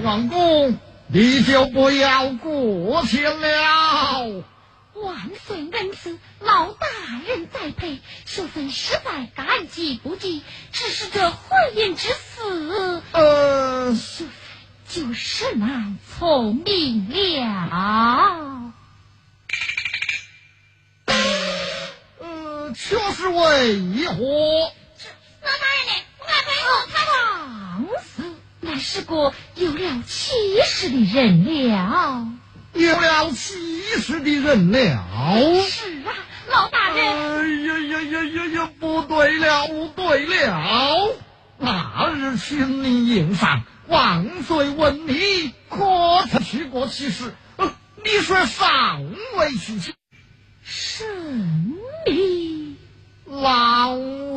王公，你就不要过去了。 万岁恩赐，老大人栽培，秀芬实在感激不尽。只是这慧眼之死，秀芬就是难从命了。 却是为何？ 老大人呢？我来陪他王司乃是个有了气势的人了。 有了气势的人了。 是啊，老大人。 不对了，不对了！那日群林营上，万岁问你可曾去过其事？你说尚未去。 神秘。 老